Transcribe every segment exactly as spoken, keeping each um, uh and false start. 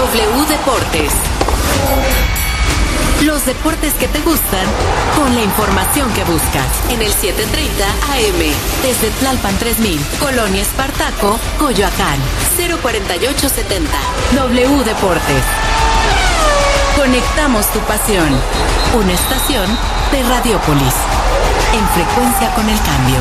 W Deportes. Los deportes que te gustan, con la información que buscas. En el setecientos treinta A M, desde Tlalpan tres mil, Colonia Espartaco, Coyoacán, cero cuarenta y ocho setenta. W Deportes. Conectamos tu pasión. Una estación de Radiopolis. En frecuencia con el cambio.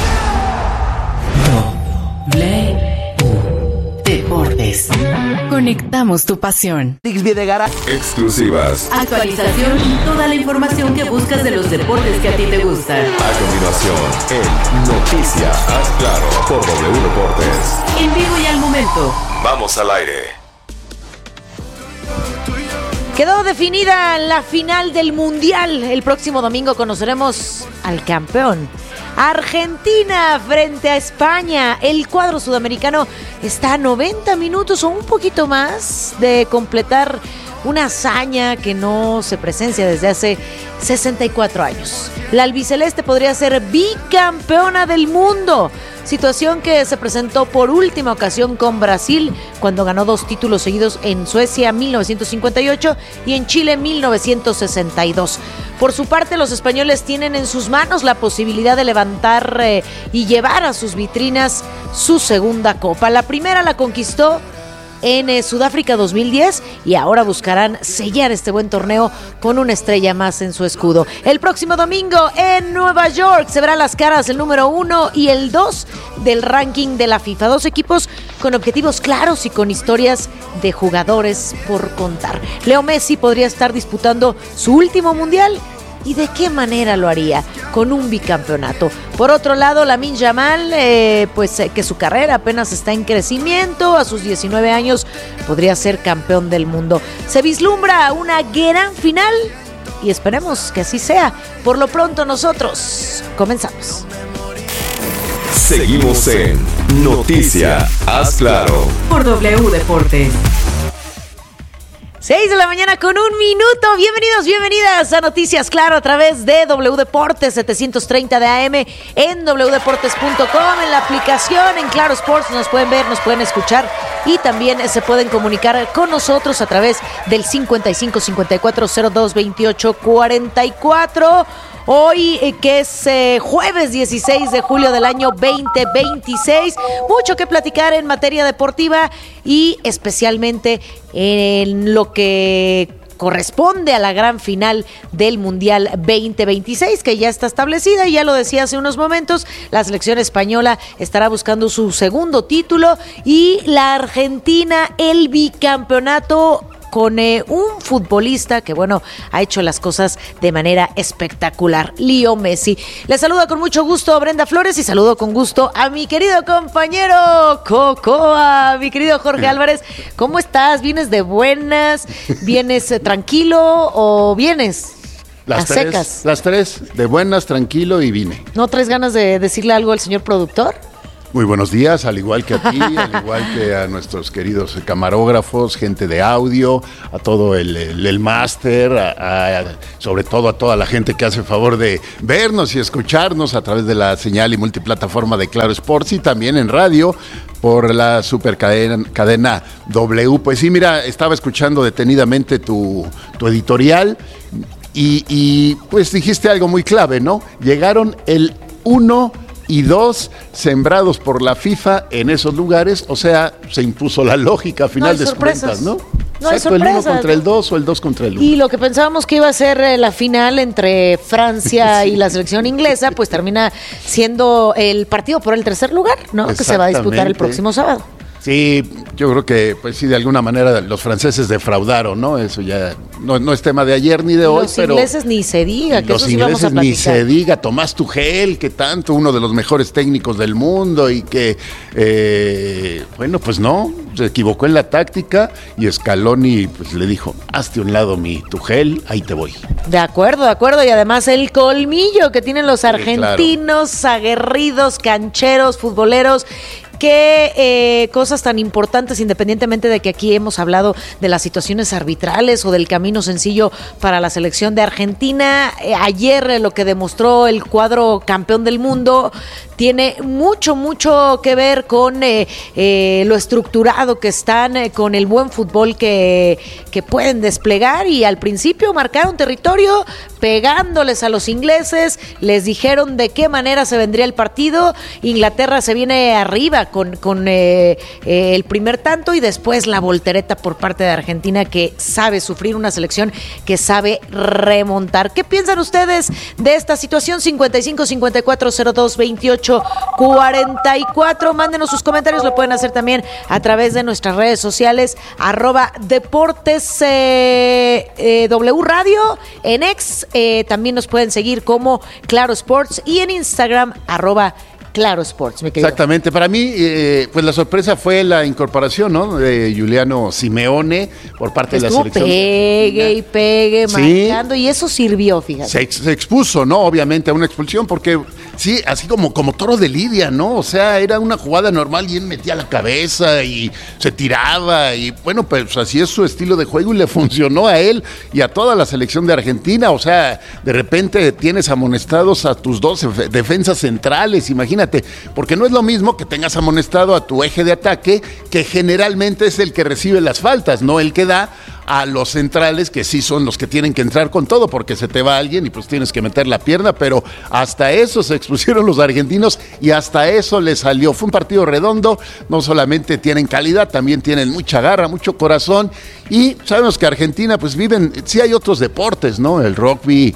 W Deportes. Conectamos tu pasión. Exclusivas. Actualización y toda la información que buscas de los deportes que a ti te gustan. A continuación, en Noticias Haz Claro por W Deportes. En vivo y al momento. Vamos al aire. Quedó definida la final del Mundial. El próximo domingo conoceremos al campeón. Argentina frente a España. El cuadro sudamericano está a noventa minutos o un poquito más de completar una hazaña que no se presencia desde hace sesenta y cuatro años. La albiceleste podría ser bicampeona del mundo. Situación que se presentó por última ocasión con Brasil cuando ganó dos títulos seguidos en Suecia mil novecientos cincuenta y ocho y en Chile mil novecientos sesenta y dos. Por su parte, los españoles tienen en sus manos la posibilidad de levantar eh, y llevar a sus vitrinas su segunda copa. La primera la conquistó en eh, Sudáfrica dos mil diez y ahora buscarán sellar este buen torneo con una estrella más en su escudo. El próximo domingo en Nueva York se verán las caras el número uno y el dos del ranking de la FIFA. Dos equipos con objetivos claros y con historias de jugadores por contar. Leo Messi podría estar disputando su último mundial. ¿Y de qué manera lo haría? Con un bicampeonato. Por otro lado, Lamine Yamal, eh, pues eh, que su carrera apenas está en crecimiento, a sus diecinueve años podría ser campeón del mundo. Se vislumbra una gran final y esperemos que así sea. Por lo pronto nosotros comenzamos. Seguimos en Noticias Haz Claro por W Deportes. seis de la mañana con un minuto. Bienvenidos, bienvenidas a Noticias Claro a través de W Deportes setecientos treinta de A M en doble u deportes punto com, en la aplicación, en Claro Sports. Nos pueden ver, nos pueden escuchar y también se pueden comunicar con nosotros a través del cincuenta y cinco cincuenta y cuatro cero dos veintiocho cuarenta y cuatro. Hoy, eh, que es eh, jueves dieciséis de julio del año veinte veintiséis, mucho que platicar en materia deportiva y especialmente en lo que corresponde a la gran final del Mundial veinte veintiséis, que ya está establecida y ya lo decía hace unos momentos, la selección española estará buscando su segundo título y la Argentina el bicampeonato con eh, un futbolista que, bueno, ha hecho las cosas de manera espectacular, Leo Messi. Les saludo con mucho gusto Brenda Flores y saludo con gusto a mi querido compañero Cocoa, mi querido Jorge Álvarez. ¿Cómo estás? ¿Vienes de buenas? ¿Vienes eh, tranquilo o vienes las a tres, secas? Las tres, de buenas, tranquilo y vine. ¿No traes ganas de decirle algo al señor productor? Muy buenos días, al igual que a ti, al igual que a nuestros queridos camarógrafos, gente de audio, a todo el, el, el máster, a, a, sobre todo a toda la gente que hace favor de vernos y escucharnos a través de la señal y multiplataforma de Claro Sports y también en radio por la supercadena cadena W. Pues sí, mira, estaba escuchando detenidamente tu, tu editorial y, y pues dijiste algo muy clave, ¿no? Llegaron el uno y dos sembrados por la FIFA en esos lugares, o sea, se impuso la lógica a final no de sorpresas. cuentas, ¿no? No Exacto, hay el uno sorpresas. contra el dos o el dos contra el uno. Y lo que pensábamos que iba a ser eh, la final entre Francia sí. y la selección inglesa, pues termina siendo el partido por el tercer lugar, ¿no? Que se va a disputar el próximo sábado. Sí, yo creo que, pues sí, de alguna manera los franceses defraudaron, ¿no? Eso ya no, no es tema de ayer ni de hoy, los pero... Los ingleses ni se diga, que los eso sí vamos a ingleses platicar. ni se diga, Tomás Tuchel, que tanto, uno de los mejores técnicos del mundo y que, eh, bueno, pues no, se equivocó en la táctica y Scaloni pues le dijo, hazte un lado mi Tuchel, ahí te voy. De acuerdo, de acuerdo, y además el colmillo que tienen los argentinos, sí, claro. aguerridos, cancheros, futboleros, qué eh, cosas tan importantes, independientemente de que aquí hemos hablado de las situaciones arbitrales o del camino sencillo para la selección de Argentina. Eh, ayer eh, lo que demostró el cuadro campeón del mundo tiene mucho, mucho que ver con eh, eh, lo estructurado que están, eh, con el buen fútbol que, que pueden desplegar, y al principio marcaron territorio pegándoles a los ingleses, les dijeron de qué manera se vendría el partido. Inglaterra se viene arriba con, con eh, eh, el primer tanto, y después la voltereta por parte de Argentina, que sabe sufrir, una selección que sabe remontar. ¿Qué piensan ustedes de esta situación? cincuenta y cinco cincuenta y cuatro cero dos veintiocho cuarenta y cuatro. Mándenos sus comentarios, lo pueden hacer también a través de nuestras redes sociales, arroba Deportes eh, eh, W Radio, en X eh, también nos pueden seguir como Claro Sports, y en Instagram, arroba Claro Sports, mi querido. Exactamente, para mí, eh, pues la sorpresa fue la incorporación, ¿no?, de Giuliano Simeone por parte Estuvo de la selección. Pegue y pegue, sí, marcando, y eso sirvió, fíjate. Se, ex, se expuso, ¿no?, obviamente a una expulsión, porque sí, así como, como toro de lidia, ¿no? O sea, era una jugada normal y él metía la cabeza y se tiraba, y bueno, pues así es su estilo de juego, y le funcionó a él y a toda la selección de Argentina. O sea, de repente tienes amonestados a tus dos defensas centrales, imagínate, porque no es lo mismo que tengas amonestado a tu eje de ataque, que generalmente es el que recibe las faltas, no el que da, a los centrales, que sí son los que tienen que entrar con todo, porque se te va alguien y pues tienes que meter la pierna. Pero hasta eso se expusieron los argentinos y hasta eso les salió. Fue un partido redondo, no solamente tienen calidad, también tienen mucha garra, mucho corazón, y sabemos que Argentina pues viven, sí hay otros deportes, ¿no? El rugby,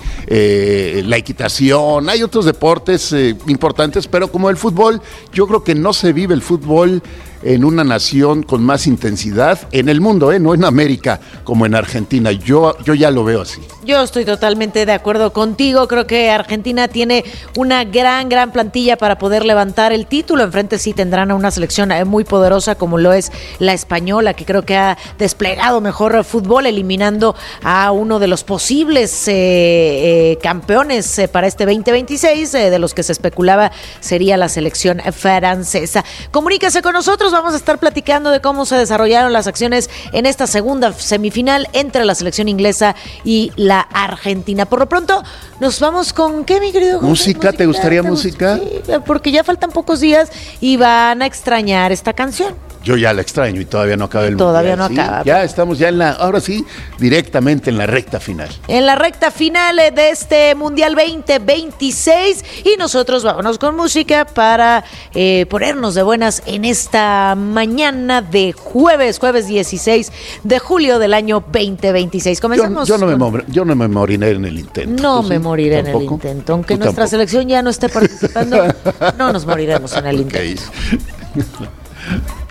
eh, la equitación, hay otros deportes eh, importantes, pero como el fútbol, yo creo que no se vive el fútbol en una nación con más intensidad en el mundo, ¿eh? No en América, como en Argentina. Yo, yo ya lo veo así. Yo estoy totalmente de acuerdo contigo. Creo que Argentina tiene una gran, gran plantilla para poder levantar el título. Enfrente sí tendrán a una selección muy poderosa como lo es la española, que creo que ha desplegado mejor fútbol, eliminando a uno de los posibles eh, eh, campeones eh, para este veinte veintiséis, eh, de los que se especulaba sería la selección francesa. Comuníquese con nosotros, vamos a estar platicando de cómo se desarrollaron las acciones en esta segunda semifinal entre la selección inglesa y la Argentina. Por lo pronto, nos vamos con ¿qué, mi querido José? ¿Música? ¿Música? ¿Te gustaría ¿Te música? Sí, porque ya faltan pocos días y van a extrañar esta canción. Yo ya la extraño y todavía no acaba el Todavía mundial, no ¿sí? acaba. Ya estamos ya en la, ahora sí, directamente en la recta final. En la recta final de este Mundial veinte veintiséis, y nosotros vámonos con música para eh, ponernos de buenas en esta mañana de jueves, jueves dieciséis de julio del año veinte veintiséis. Comenzamos. Yo, yo, no, me con... mor, yo no me moriré en el intento. No ¿Tú me sí? moriré ¿Tampoco? en el intento. Aunque ¿Tú nuestra tampoco? selección ya no esté participando, no nos moriremos en el Okay. intento.